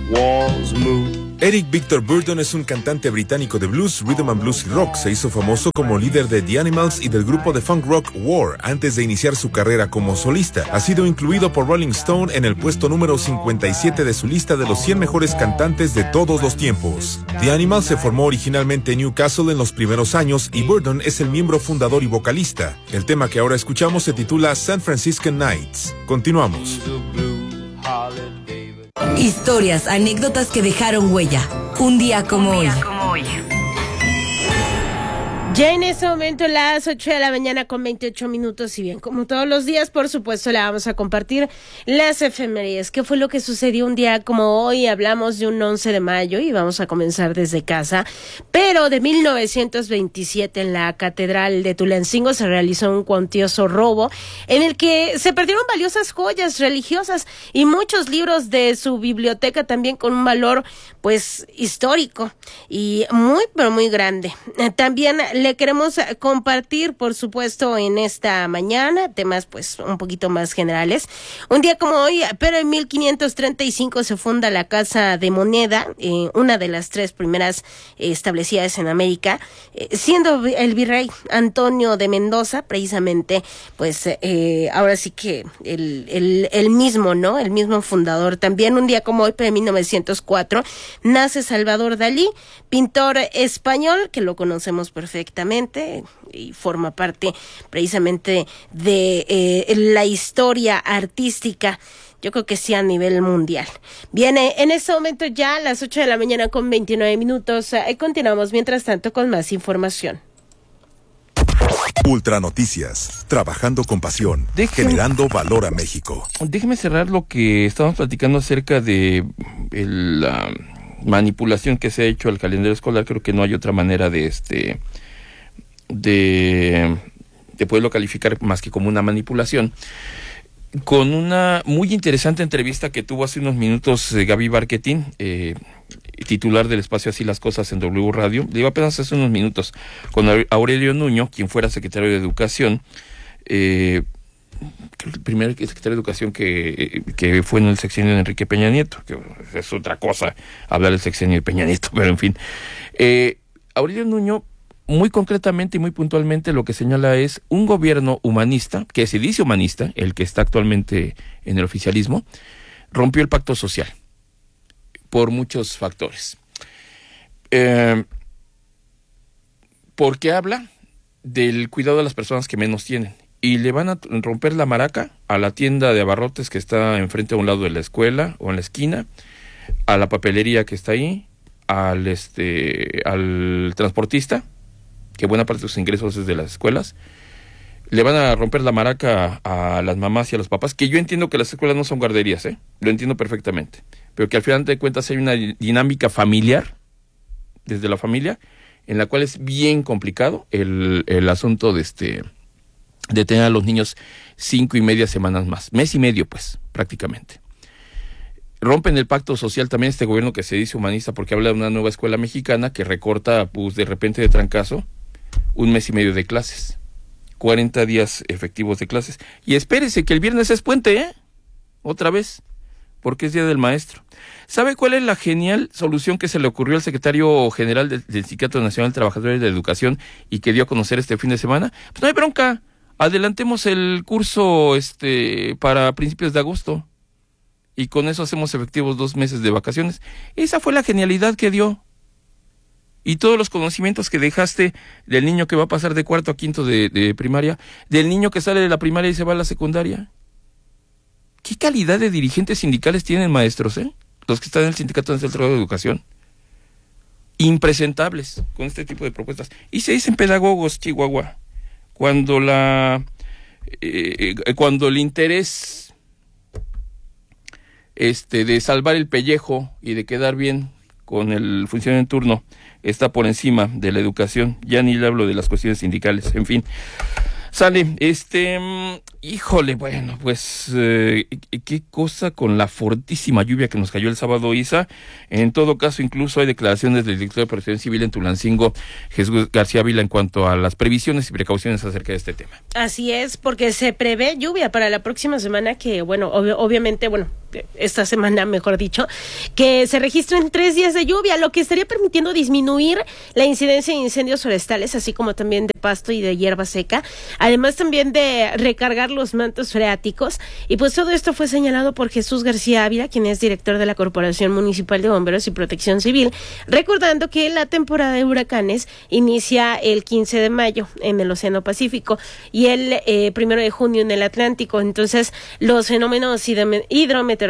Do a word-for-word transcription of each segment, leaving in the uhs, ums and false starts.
walls move. Eric Victor Burdon es un cantante británico de blues, rhythm and blues y rock. Se hizo famoso como líder de The Animals y del grupo de funk rock War antes de iniciar su carrera como solista. Ha sido incluido por Rolling Stone en el puesto número cincuenta y siete de su lista de los cien mejores cantantes de todos los tiempos. The Animals se formó originalmente en Newcastle en los primeros años y Burdon es el miembro fundador y vocalista. El tema que ahora escuchamos se titula San Francisco Nights. Continuamos. Historias, anécdotas que dejaron huella. Un día como hoy. Ya en este momento las ocho de la mañana con veintiocho minutos y bien, como todos los días, por supuesto, le vamos a compartir las efemérides. ¿Qué fue lo que sucedió un día como hoy? Hablamos de un once de mayo y vamos a comenzar desde casa, pero de mil novecientos veintisiete en la Catedral de Tulancingo se realizó un cuantioso robo en el que se perdieron valiosas joyas religiosas y muchos libros de su biblioteca también con un valor pues histórico y muy pero muy grande. También le queremos compartir, por supuesto, en esta mañana temas pues un poquito más generales. Un día como hoy, pero en mil quinientos treinta y cinco se funda la Casa de Moneda, eh, una de las tres primeras eh, establecidas en América, eh, siendo el virrey Antonio de Mendoza, precisamente, pues eh, ahora sí que el, el, el mismo, ¿no? El mismo fundador. También un día como hoy, pero en mil novecientos cuatro, nace Salvador Dalí, pintor español, que lo conocemos perfectamente y forma parte precisamente de eh, la historia artística, yo creo que sí a nivel mundial. Viene en este momento ya a las ocho de la mañana con veintinueve minutos. Eh, continuamos mientras tanto con más información. Ultra Noticias, trabajando con pasión, déjeme, generando valor a México. Déjeme cerrar lo que estábamos platicando acerca de el, la manipulación que se ha hecho al calendario escolar. Creo que no hay otra manera de este de, de poderlo calificar más que como una manipulación, con una muy interesante entrevista que tuvo hace unos minutos eh, Gaby Barquetín, eh, titular del espacio Así las Cosas en W Radio. Le digo apenas hace unos minutos, con Aurelio Nuño, quien fuera secretario de Educación, eh, creo que el primer secretario de Educación que, que fue en el sexenio de Enrique Peña Nieto, que es otra cosa hablar del sexenio de Peña Nieto, pero en fin. Eh, Aurelio Nuño, muy concretamente y muy puntualmente, lo que señala es un gobierno humanista, que se dice humanista, el que está actualmente en el oficialismo, rompió el pacto social por muchos factores. Eh, porque habla del cuidado de las personas que menos tienen, y le van a romper la maraca a la tienda de abarrotes que está enfrente a un lado de la escuela o en la esquina, a la papelería que está ahí, al este al transportista, que buena parte de sus ingresos es de las escuelas. Le van a romper la maraca a, a las mamás y a los papás, que yo entiendo que las escuelas no son guarderías, ¿eh? Lo entiendo perfectamente, pero que al final de cuentas hay una dinámica familiar, desde la familia, en la cual es bien complicado el, el asunto de este de tener a los niños cinco y media semanas más, mes y medio pues, prácticamente. Rompen el pacto social también este gobierno que se dice humanista, porque habla de una nueva escuela mexicana que recorta pues de repente de trancazo un mes y medio de clases, cuarenta días efectivos de clases, y espérese que el viernes es puente, ¿eh? Otra vez, porque es Día del Maestro. ¿Sabe cuál es la genial solución que se le ocurrió al secretario general del, del Sindicato Nacional de Trabajadores de Educación y que dio a conocer este fin de semana? Pues no hay bronca, adelantemos el curso este para principios de agosto y con eso hacemos efectivos dos meses de vacaciones. Esa fue la genialidad que dio. Y todos los conocimientos que dejaste del niño que va a pasar de cuarto a quinto de, de primaria, del niño que sale de la primaria y se va a la secundaria. ¿Qué calidad de dirigentes sindicales tienen, maestros, eh? Los que están en el Sindicato Nacional de Educación. Impresentables con este tipo de propuestas. Y se dicen pedagogos, Chihuahua. Cuando la eh, cuando el interés este de salvar el pellejo y de quedar bien con el funcionario en turno está por encima de la educación, ya ni le hablo de las cuestiones sindicales, en fin. Sale, este, híjole, bueno, pues, eh, qué cosa con la fortísima lluvia que nos cayó el sábado, Isa. En todo caso, incluso hay declaraciones del director de Protección Civil en Tulancingo, Jesús García Vila, en cuanto a las previsiones y precauciones acerca de este tema. Así es, porque se prevé lluvia para la próxima semana que, bueno, ob- obviamente, bueno, esta semana, mejor dicho, que se registren tres días de lluvia, lo que estaría permitiendo disminuir la incidencia de incendios forestales, así como también de pasto y de hierba seca, además también de recargar los mantos freáticos. Y pues todo esto fue señalado por Jesús García Ávila, quien es director de la Corporación Municipal de Bomberos y Protección Civil, recordando que la temporada de huracanes inicia el quince de mayo en el Océano Pacífico y el eh, primero de junio en el Atlántico. Entonces, los fenómenos hidrometeorológicos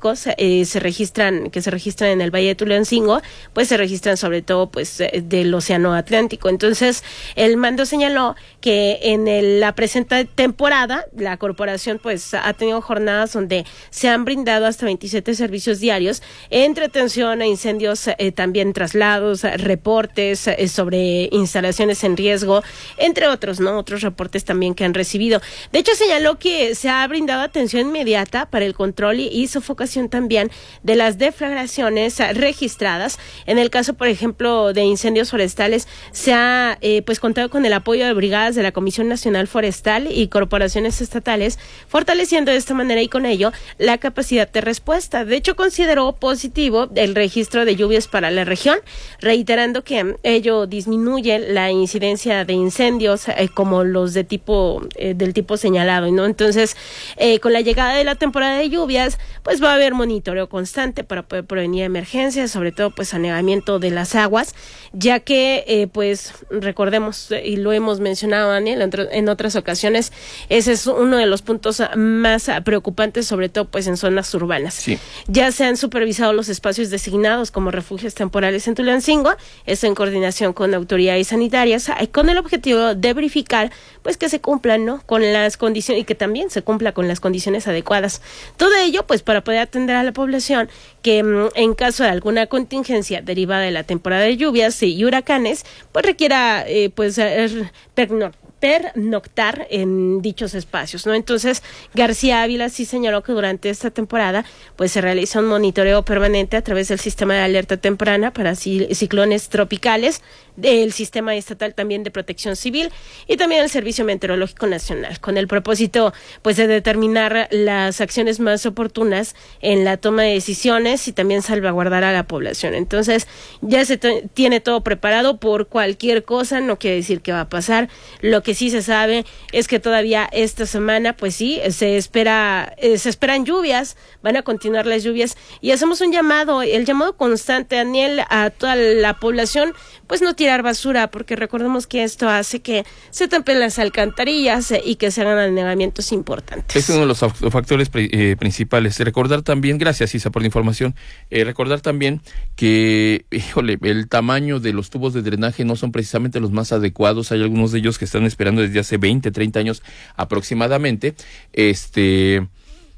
eh, se registran, que se registran en el Valle de Tulancingo, pues se registran sobre todo pues del Océano Atlántico. Entonces, el mando señaló que en el, la presente temporada, la corporación pues ha tenido jornadas donde se han brindado hasta veintisiete servicios diarios, entre atención a incendios, eh, también traslados, reportes eh, sobre instalaciones en riesgo, entre otros, ¿no? Otros reportes también que han recibido. De hecho, señaló que se ha brindado atención inmediata para el control y, y sofocación también de las deflagraciones registradas. En el caso, por ejemplo, de incendios forestales, se ha eh, pues contado con el apoyo de brigadas de la Comisión Nacional Forestal y corporaciones estatales, fortaleciendo de esta manera y con ello la capacidad de respuesta. De hecho, consideró positivo el registro de lluvias para la región, reiterando que ello disminuye la incidencia de incendios eh, como los de tipo eh, del tipo señalado, ¿no? Entonces, eh, con la llegada de la temporada de lluvias, pues va a haber monitoreo constante para poder prevenir emergencias, sobre todo pues anegamiento de las aguas, ya que eh, pues recordemos, y lo hemos mencionado, Daniel, en, en otras ocasiones, ese es uno de los puntos más preocupantes, sobre todo pues en zonas urbanas. Sí. Ya se han supervisado los espacios designados como refugios temporales en Tulancingo, eso en coordinación con autoridades sanitarias, con el objetivo de verificar pues que se cumplan, ¿no?, con las condiciones y que también se cumpla con las condiciones adecuadas. Todo ello pues para poder atender a la población que en caso de alguna contingencia derivada de la temporada de lluvias y huracanes, pues requiera eh, pues er, perno- pernoctar en dichos espacios, ¿no? Entonces, García Ávila sí señaló que durante esta temporada pues se realiza un monitoreo permanente a través del sistema de alerta temprana para ciclones tropicales, del sistema estatal también de protección civil y también el Servicio Meteorológico Nacional, con el propósito pues de determinar las acciones más oportunas en la toma de decisiones y también salvaguardar a la población. Entonces, ya se t- tiene todo preparado por cualquier cosa, no quiere decir que va a pasar. Lo que sí se sabe es que todavía esta semana, pues sí, se espera, eh, se esperan lluvias, van a continuar las lluvias y hacemos un llamado, el llamado constante, Daniel, a toda la población, pues no tirar basura, porque recordemos que esto hace que se tapen las alcantarillas eh, y que se hagan anegamientos importantes. Es uno de los factores eh, principales. Recordar también, gracias Isa por la información, eh, recordar también que, híjole, el tamaño de los tubos de drenaje no son precisamente los más adecuados. Hay algunos de ellos que están esperando desde hace veinte, treinta años aproximadamente. Este...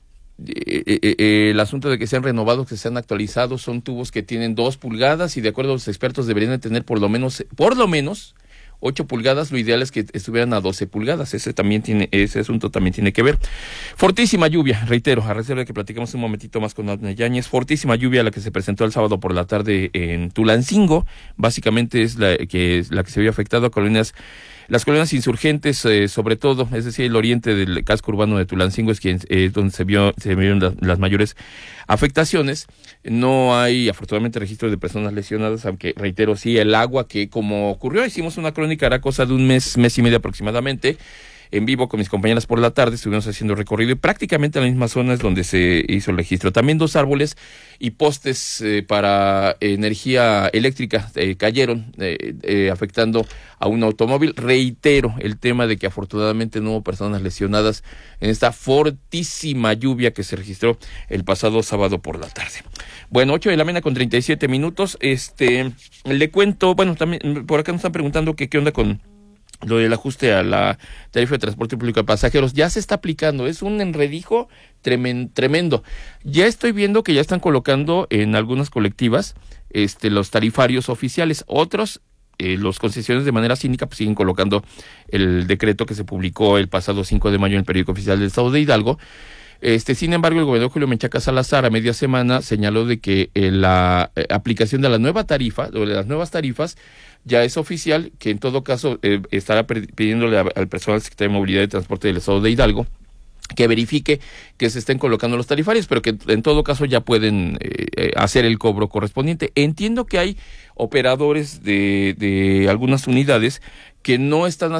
Eh, eh, eh, el asunto de que sean renovados, que sean actualizados, son tubos que tienen dos pulgadas y de acuerdo a los expertos deberían de tener por lo menos, por lo menos ocho pulgadas, lo ideal es que estuvieran a doce pulgadas, ese también tiene, ese asunto también tiene que ver. Fortísima lluvia, reitero, a reserva de que platicamos un momentito más con Adna Yáñez, fortísima lluvia la que se presentó el sábado por la tarde en Tulancingo, básicamente es la que, es la que se vio afectado a colonias. Las colonias insurgentes, eh, sobre todo, es decir, el oriente del casco urbano de Tulancingo es quien, eh, donde se vio se vieron las, las mayores afectaciones. No hay, afortunadamente, registro de personas lesionadas, aunque, reitero, sí, el agua que, como ocurrió, hicimos una crónica, era cosa de un mes, mes y medio aproximadamente, en vivo con mis compañeras por la tarde, estuvimos haciendo recorrido y prácticamente en la misma zona es donde se hizo el registro. También dos árboles y postes eh, para energía eléctrica eh, cayeron, eh, eh, afectando a un automóvil. Reitero el tema de que afortunadamente no hubo personas lesionadas en esta fortísima lluvia que se registró el pasado sábado por la tarde. Bueno, ocho de la mañana con treinta y siete minutos. Este, le cuento, bueno, también por acá nos están preguntando que qué onda con lo del ajuste a la tarifa de transporte público de pasajeros. Ya se está aplicando, es un enredijo tremen, tremendo. Ya estoy viendo que ya están colocando en algunas colectivas este, los tarifarios oficiales, otros, eh, los concesionarios de manera cínica, pues siguen colocando el decreto que se publicó el pasado cinco de mayo en el periódico oficial del Estado de Hidalgo. Este, sin embargo, el gobernador Julio Menchaca Salazar a media semana señaló de que eh, la eh, aplicación de la nueva tarifa, o de las nuevas tarifas, ya es oficial, que en todo caso eh, estará pidiéndole a, al personal del Secretario de Movilidad y Transporte del Estado de Hidalgo que verifique que se estén colocando los tarifarios, pero que en todo caso ya pueden eh, hacer el cobro correspondiente. Entiendo que hay operadores de, de algunas unidades que no están